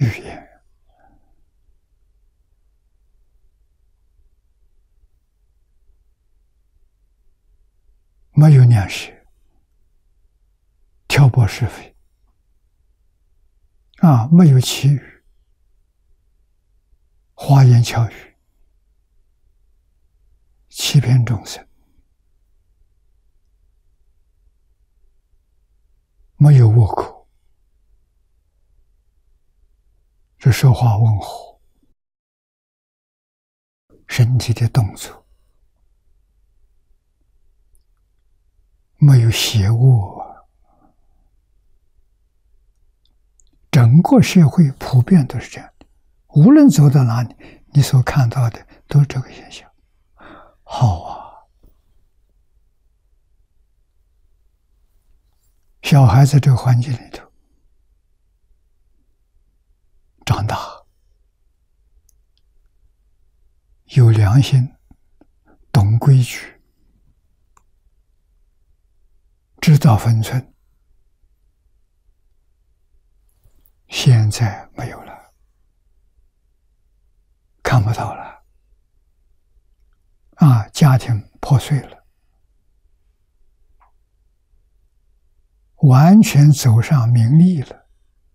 语言。没有两舌，挑拨是非，没有绮语，花言巧语，欺骗众生，没有恶口，这说话温和，身体的动作没有邪恶整个社会普遍都是这样的，无论走到哪里，你所看到的都是这个现象。好啊，小孩在这个环境里头长大，有良心，懂规矩，知道分寸。现在没有了，看不到了，家庭破碎了，完全走上名利了。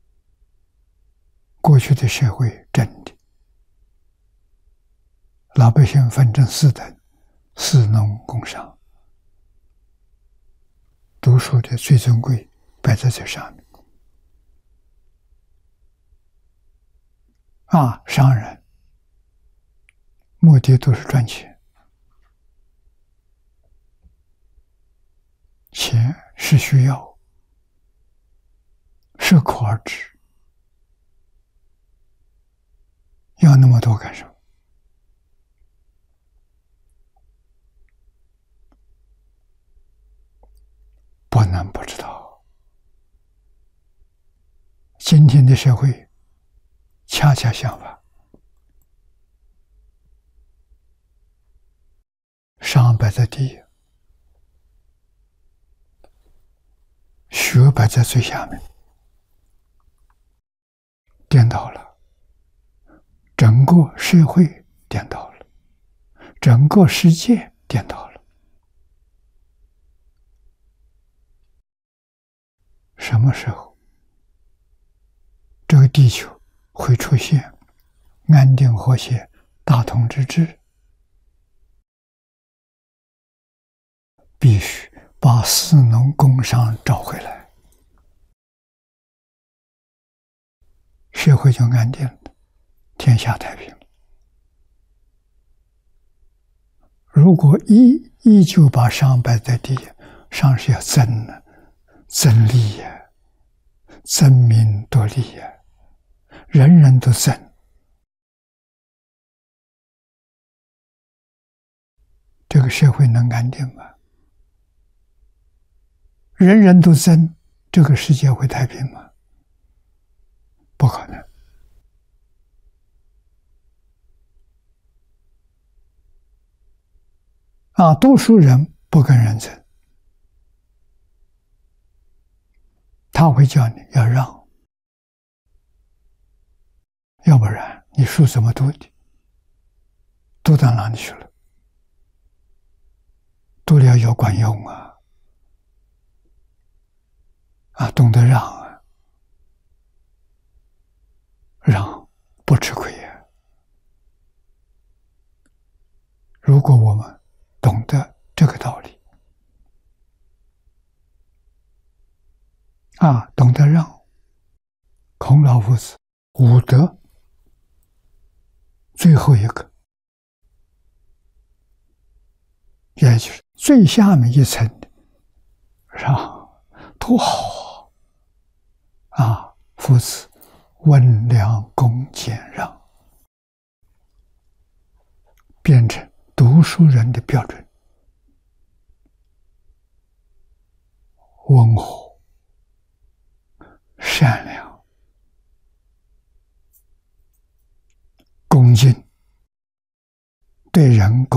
过去的社会真的，老百姓分成四等：士农工商，读书的最尊贵摆在这上面。商人目的都是赚钱，钱是需要，适可而止，要那么多干什么？不能不知道，今天的社会恰恰相反，商摆在第一，学摆在最下面，颠倒了，整个社会颠倒了，整个世界颠倒了。什么时候这个地球会出现安定和谐大同之治？必须把士农工商找回来，社会就安定了，天下太平了。如果依旧把商摆在第一，商是要争的，争利呀，争名夺利呀，人人都争，这个社会能安定吗？人人都争，这个世界会太平吗？不可能。多数人不跟人争，他会叫你要让，要不然你书怎么读的？读到哪里去了？读了要管用懂得让让不吃亏呀。如果我们懂得这个道理懂得让，孔老夫子五德最后一个，也就是最下面一层的让，多好夫子温良恭俭让，变成读书人的标准，温和、善良、恭敬，对人